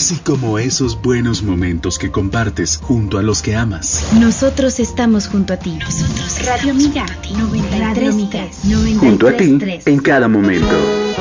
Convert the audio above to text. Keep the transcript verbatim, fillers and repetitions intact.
así como esos buenos momentos que compartes junto a los que amas. Nosotros estamos junto a ti. Nosotros Radio Amiga noventa y tres punto tres. Junto a ti en cada momento.